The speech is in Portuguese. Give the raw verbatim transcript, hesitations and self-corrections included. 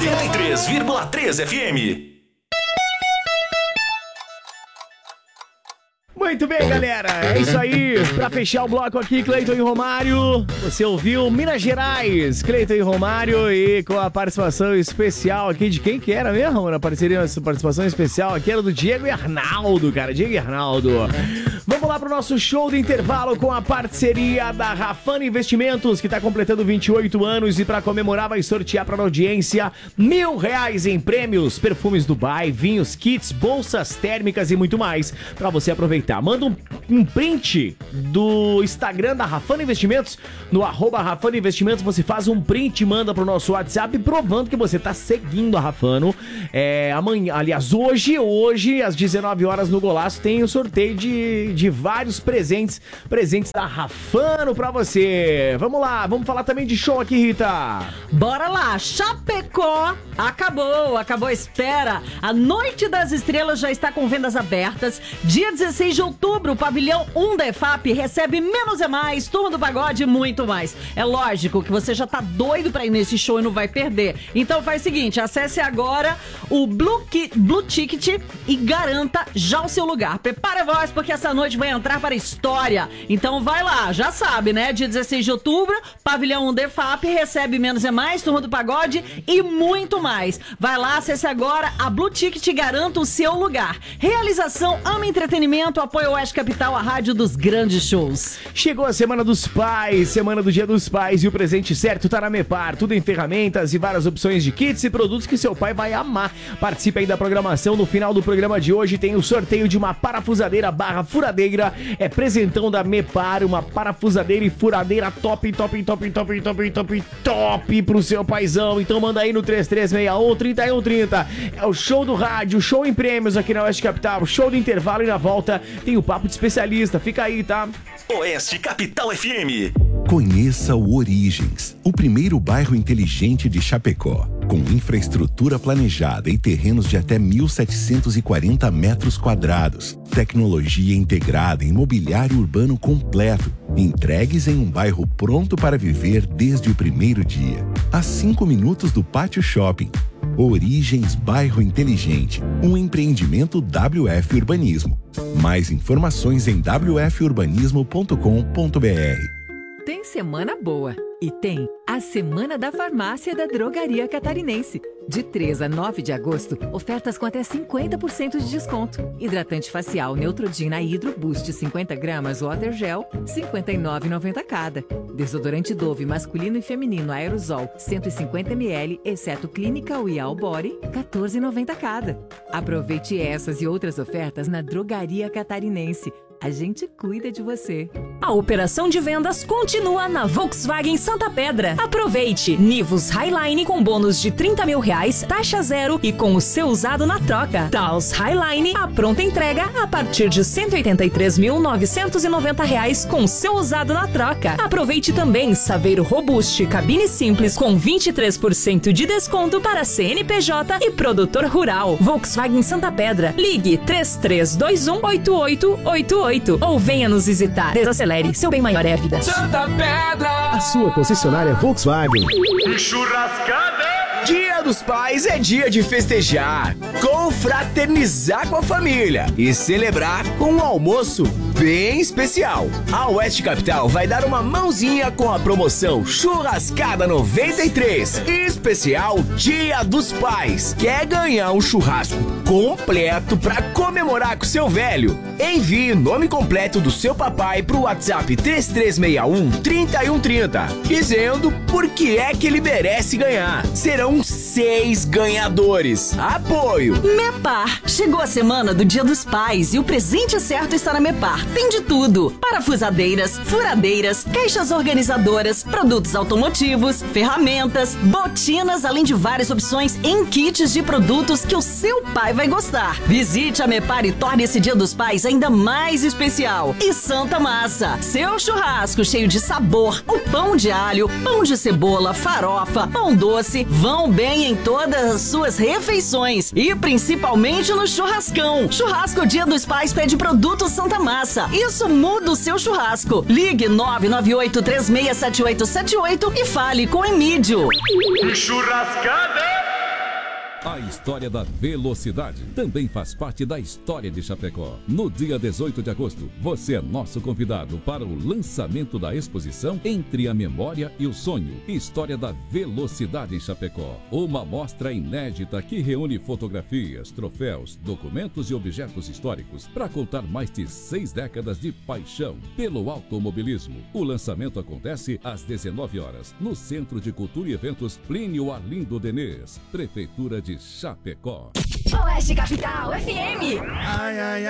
noventa e três vírgula três F M. Muito bem, galera, é isso aí. Pra fechar o bloco aqui, Cleiton e Romário. Você ouviu Minas Gerais, Cleiton e Romário, e com a participação especial aqui de quem que era mesmo? Na parceria, essa participação especial aqui era do Diego e Arnaldo, cara, Diego e Arnaldo. Vamos lá pro nosso show do intervalo com a parceria da Rafana Investimentos, que tá completando vinte e oito anos, e pra comemorar vai sortear pra audiência mil reais em prêmios, perfumes Dubai, vinhos, kits, bolsas térmicas e muito mais pra você aproveitar. Manda um, um print do Instagram da Rafana Investimentos, no arroba Rafana Investimentos, você faz um print e manda pro nosso WhatsApp provando que você tá seguindo a Rafano. É, amanhã, aliás, hoje, hoje, às dezenove horas no Golaço, tem o sorteio de, de vários presentes, presentes da Rafano pra você. Vamos lá, vamos falar também de show aqui, Rita. Bora lá, Chapecó acabou, acabou a espera. A Noite das Estrelas já está com vendas abertas. Dia dezesseis de outubro, o pavilhão um da E F A P recebe Menos é Mais, Turma do Pagode e muito mais. É lógico que você já tá doido pra ir nesse show e não vai perder. Então faz o seguinte, acesse agora o Blue, Ki- Blue Ticket e garanta já o seu lugar. Prepara a voz porque essa noite vai entrar para a história. Então vai lá, já sabe, né? Dia dezesseis de outubro, pavilhão um da E F A P recebe Menos é Mais, Turma do Pagode e muito mais. Vai lá, acesse agora a Blue Ticket e garanta o seu lugar. Realização Ama Entretenimento, apoio Oeste Capital, a rádio dos grandes shows. Chegou a Semana dos Pais, Semana do Dia dos Pais, e o presente certo tá na Mepar. Tudo em ferramentas e várias opções de kits e produtos que seu pai vai amar. Participe aí da programação. No final do programa de hoje tem o sorteio de uma parafusadeira barra furadeira. É presentão da Mepar, uma parafusadeira e furadeira top, top, top, top, top, top, top pro seu paizão. Então manda aí no três três seis um, três um três zero. É o show do rádio, show em prêmios aqui na Oeste Capital, show do intervalo, e na volta tem o papo de especialista. Fica aí, tá? Oeste Capital F M. Conheça o Origens, o primeiro bairro inteligente de Chapecó, com infraestrutura planejada e terrenos de até mil setecentos e quarenta metros quadrados, tecnologia integrada em mobiliário urbano completo, entregues em um bairro pronto para viver desde o primeiro dia, a cinco minutos do Pátio Shopping. Origens Bairro Inteligente, um empreendimento W F Urbanismo. Mais informações em w f urbanismo ponto com ponto b r. Tem semana boa e tem a Semana da Farmácia da Drogaria Catarinense. De três a nove de agosto, ofertas com até cinquenta por cento de desconto. Hidratante facial Neutrogena Hydro Boost cinquenta gramas Water Gel, cinquenta e nove reais e noventa centavos cada. Desodorante Dove masculino e feminino Aerosol, cento e cinquenta mililitros, exceto Clinical e All Body, quatorze reais e noventa centavos cada. Aproveite essas e outras ofertas na Drogaria Catarinense. A gente cuida de você. A operação de vendas continua na Volkswagen Santa Pedra. Aproveite! Nivus Highline com bônus de trinta mil reais, taxa zero e com o seu usado na troca. Taos Highline, a pronta entrega a partir de cento e oitenta e três mil novecentos e noventa reais com o seu usado na troca. Aproveite também Saveiro Robuste, cabine simples com vinte e três por cento de desconto para C N P J e produtor rural. Volkswagen Santa Pedra. Ligue três três dois um, oito oito oito oito ou venha nos visitar. Desacelere, seu bem maior é a vida. Santa Pedra, a sua concessionária Volkswagen. Churrascada. Dia dos Pais é dia de festejar, confraternizar com a família e celebrar com um almoço bem especial. A Oeste Capital vai dar uma mãozinha com a promoção Churrascada noventa e três, especial Dia dos Pais. Quer ganhar um churrasco completo para comemorar com seu velho? Envie o nome completo do seu papai pro WhatsApp três três seis um, três um três zero, dizendo por que é que ele merece ganhar. Serão seis ganhadores. Apoio Mepar. Chegou a semana do Dia dos Pais e o presente certo está na Mepar. Tem de tudo: parafusadeiras, furadeiras, caixas organizadoras, produtos automotivos, ferramentas, botinas, além de várias opções em kits de produtos que o seu pai vai gostar. Visite a Mepar e torne esse Dia dos Pais ainda mais especial. E Santa Massa, seu churrasco cheio de sabor, o pão de alho, pão de cebola, farofa, pão doce, vão bem em todas as suas refeições e principalmente no churrascão. Churrasco Dia dos Pais pede produto Santa Massa. Isso muda o seu churrasco. Ligue nove nove oito três seis sete oito sete oito e fale com Emídio. Churrascada. A história da velocidade também faz parte da história de Chapecó. No dia dezoito de agosto, você é nosso convidado para o lançamento da exposição Entre a Memória e o Sonho, História da Velocidade em Chapecó. Uma mostra inédita que reúne fotografias, troféus, documentos e objetos históricos para contar mais de seis décadas de paixão pelo automobilismo. O lançamento acontece às dezenove horas, no Centro de Cultura e Eventos Plínio Arlindo Denês, Prefeitura de Chapecó. Oeste Capital F M. Ai, ai,